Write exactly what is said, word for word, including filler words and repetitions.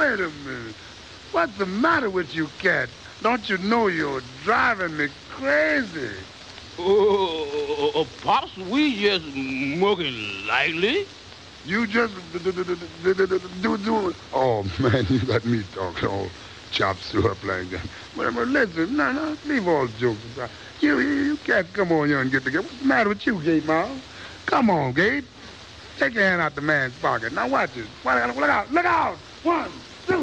wait a minute. What's the matter with you, cat? Don't you know you're driving me crazy? Oh, uh, uh, Pops, we just mugging lightly. You just do, do, do, do, do. Oh, man, you got me talking all chops up like that. But, but listen, no, no, leave all jokes aside. You, you, you can't come on here and get together. What's the matter with you, Gate Miles? Come on, Gate. Take your hand out the man's pocket. Now watch it. Look out, look out. One,